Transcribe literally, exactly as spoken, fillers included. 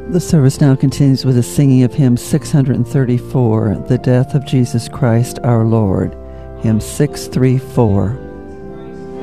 The service now continues with the singing of hymn six thirty-four, The Death of Jesus Christ our Lord, hymn six thirty-four.